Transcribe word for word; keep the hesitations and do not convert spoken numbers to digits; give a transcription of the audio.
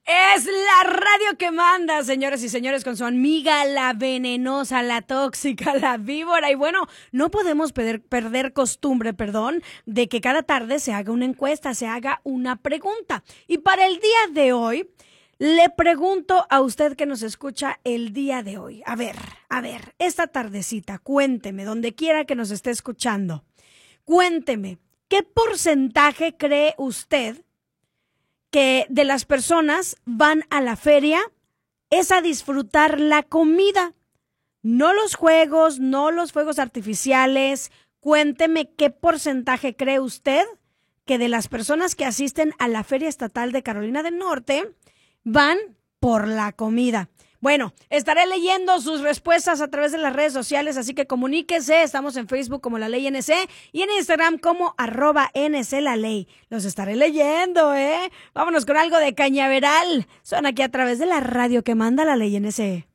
Es la radio que manda, señoras y señores, con su amiga la venenosa, la tóxica, la víbora. Y bueno, no podemos perder, perder costumbre, perdón, de que cada tarde se haga una encuesta, se haga una pregunta. Y para el día de hoy, le pregunto a usted que nos escucha el día de hoy. A ver, a ver, esta tardecita, cuénteme, donde quiera que nos esté escuchando, cuénteme, ¿qué porcentaje cree usted que de las personas van a la feria es a disfrutar la comida? No los juegos, no los fuegos artificiales. Cuénteme qué porcentaje cree usted que de las personas que asisten a la Feria Estatal de Carolina del Norte van por la comida. Bueno, estaré leyendo sus respuestas a través de las redes sociales, así que comuníquese. Estamos en Facebook como La Ley N C y en Instagram como arroba N C La Ley. Los estaré leyendo, ¿eh? Vámonos con algo de Cañaveral. Son aquí a través de la radio que manda La Ley N C.